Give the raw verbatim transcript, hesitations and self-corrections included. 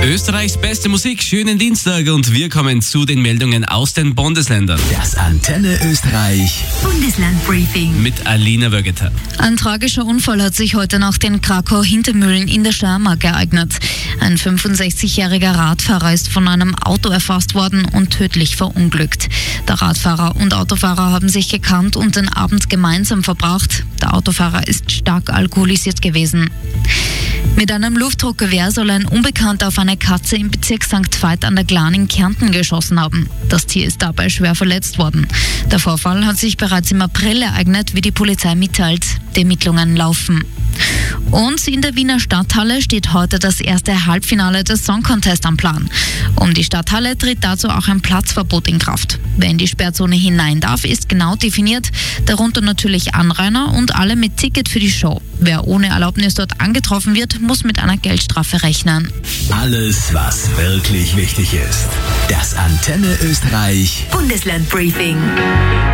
Österreichs beste Musik, schönen Dienstag und wir kommen zu den Meldungen aus den Bundesländern. Das Antenne Österreich Bundesland-Briefing mit Alina Wögeter. Ein tragischer Unfall hat sich heute Nacht in Krakau-Hintermühlen in der Steiermark ereignet. Ein fünfundsechzigjähriger Radfahrer ist von einem Auto erfasst worden und tödlich verunglückt. Der Radfahrer und Autofahrer haben sich gekannt und den Abend gemeinsam verbracht. Der Autofahrer ist stark alkoholisiert gewesen. Mit einem Luftdruckgewehr soll ein Unbekannter auf eine Katze im Bezirk Sankt Veit an der Glan in Kärnten geschossen haben. Das Tier ist dabei schwer verletzt worden. Der Vorfall hat sich bereits im April ereignet, wie die Polizei mitteilt. Die Ermittlungen laufen. Und in der Wiener Stadthalle steht heute das erste Halbfinale des Song Contest am Plan. Um die Stadthalle tritt dazu auch ein Platzverbot in Kraft. Wer in die Sperrzone hinein darf, ist genau definiert, darunter natürlich Anrainer und alle mit Ticket für die Show. Wer ohne Erlaubnis dort angetroffen wird, muss mit einer Geldstrafe rechnen. Alles, was wirklich wichtig ist. Das Antenne Österreich Bundesland-Briefing.